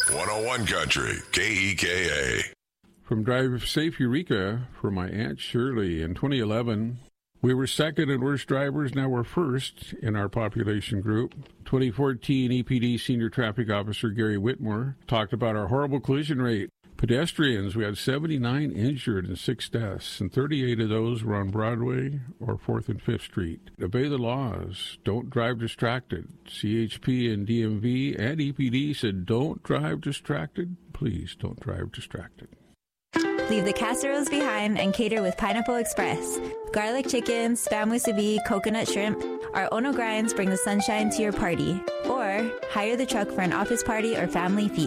101 Country, KEKA. From Drive Safe Eureka for my Aunt Shirley. In 2011, we were second in worst drivers. Now we're first in our population group. 2014 EPD Senior Traffic Officer Gary Whitmore talked about our horrible collision rate. Pedestrians, we had 79 injured and 6 deaths, and 38 of those were on Broadway or 4th and 5th Street. Obey the laws. Don't drive distracted. CHP and DMV and EPD said don't drive distracted. Please don't drive distracted. Leave the casseroles behind and cater with Pineapple Express. Garlic chicken, spam musubi, coconut shrimp. Our Ono grinds bring the sunshine to your party. Or hire the truck for an office party or family feast.